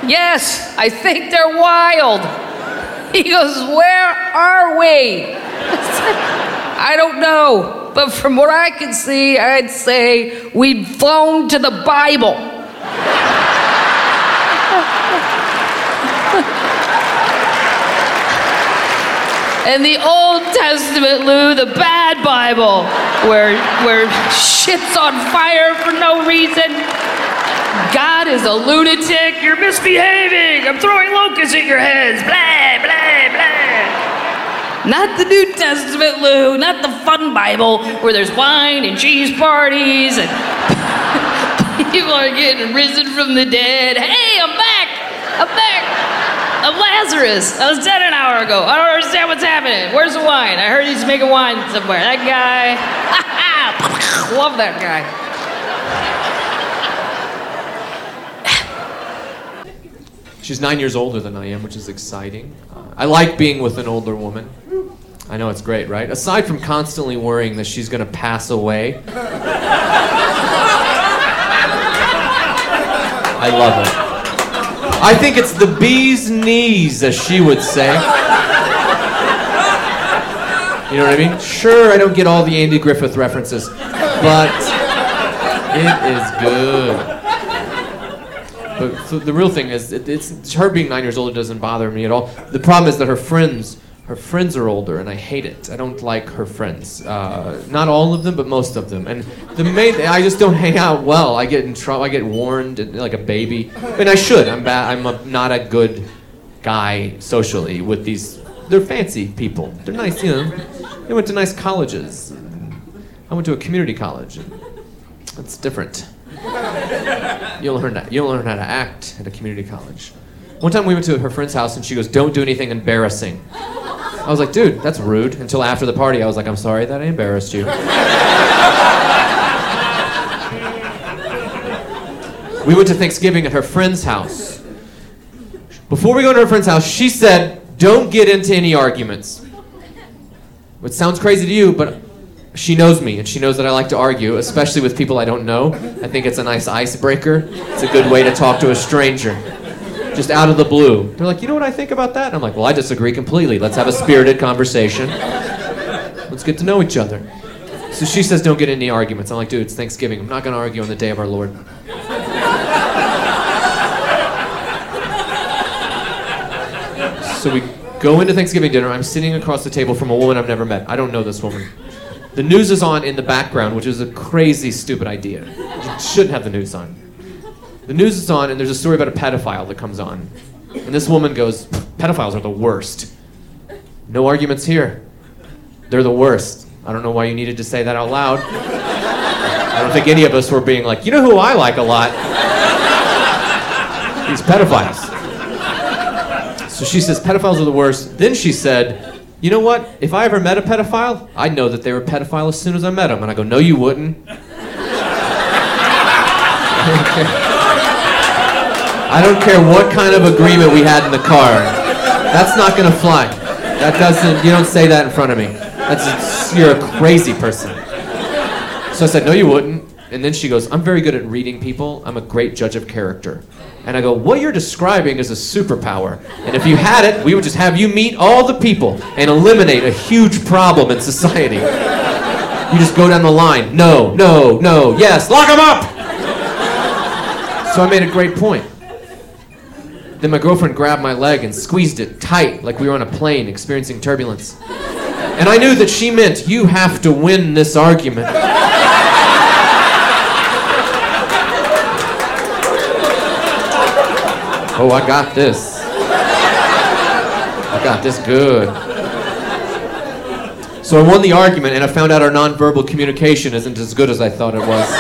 Yes, I think they're wild. He goes, where are we? I don't know, but from what I can see, I'd say we'd flown to the Bible. And the Old Testament, Lou, the bad Bible, where shit's on fire for no reason. God is a lunatic. You're misbehaving. I'm throwing locusts at your heads. Blah, blah, blah. Not the New Testament, Lou. Not the fun Bible where there's wine and cheese parties and people are getting risen from the dead. Hey, I'm back. I'm Lazarus. I was dead an hour ago. I don't understand what's happening. Where's the wine? I heard he's making wine somewhere. That guy. Love that guy. She's 9 years older than I am, which is exciting. I like being with an older woman. I know it's great, right? Aside from constantly worrying that she's going to pass away. I love it. I think it's the bee's knees, as she would say. You know what I mean? Sure, I don't get all the Andy Griffith references, but it is good. But so the real thing is, it's her being 9 years old doesn't bother me at all. The problem is that her friends are older, and I hate it. I don't like her friends. Not all of them, but most of them. And I just don't hang out well. I get in trouble. I get warned like a baby. And I should. I'm bad. Not a good guy socially with these. They're fancy people. They're nice, you know. They went to nice colleges. I went to a community college. That's different. You'll learn how to act at a community college. One time we went to her friend's house and she goes, "Don't do anything embarrassing." I was like, dude, that's rude. Until after the party, I was like, I'm sorry that I embarrassed you. We went to Thanksgiving at her friend's house. Before we go to her friend's house, she said, don't get into any arguments. Which sounds crazy to you, but she knows me, and she knows that I like to argue, especially with people I don't know. I think it's a nice icebreaker. It's a good way to talk to a stranger. Just out of the blue. They're like, you know what I think about that? And I'm like, well, I disagree completely. Let's have a spirited conversation. Let's get to know each other. So she says, don't get into any arguments. I'm like, dude, it's Thanksgiving. I'm not going to argue on the day of our Lord. So we go into Thanksgiving dinner. I'm sitting across the table from a woman I've never met. I don't know this woman. The news is on in the background, which is a crazy, stupid idea. You shouldn't have the news on. The news is on, and there's a story about a pedophile that comes on. And this woman goes, pedophiles are the worst. No arguments here. They're the worst. I don't know why you needed to say that out loud. I don't think any of us were being like, you know who I like a lot? These pedophiles. So she says, pedophiles are the worst. Then she said, you know what? If I ever met a pedophile, I'd know that they were a pedophile as soon as I met them. And I go, no, you wouldn't. I don't care what kind of agreement we had in the car. That's not gonna fly. You don't say that in front of me. You're a crazy person. So I said, no, you wouldn't. And then she goes, I'm very good at reading people. I'm a great judge of character. And I go, what you're describing is a superpower. And if you had it, we would just have you meet all the people and eliminate a huge problem in society. You just go down the line. No, no, no, yes, lock them up! So I made a great point. Then my girlfriend grabbed my leg and squeezed it tight like we were on a plane experiencing turbulence. And I knew that she meant, you have to win this argument. Oh, I got this. I got this good. So I won the argument, and I found out our nonverbal communication isn't as good as I thought it was.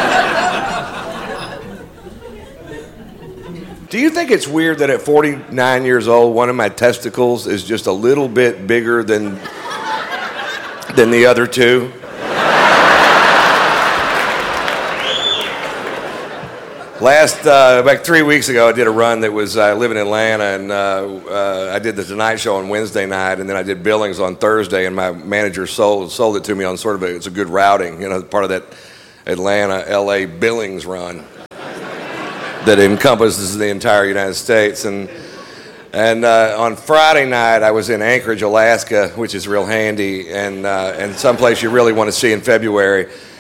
Do you think it's weird that at 49 years old, one of my testicles is just a little bit bigger than the other two? About 3 weeks ago, I did a run that was, I live in Atlanta, and I did the Tonight Show on Wednesday night, and then I did Billings on Thursday, and my manager sold it to me on sort of it's a good routing, part of that Atlanta, LA Billings run. that encompasses the entire United States. And on Friday night, I was in Anchorage, Alaska, which is real handy, and someplace you really want to see in February.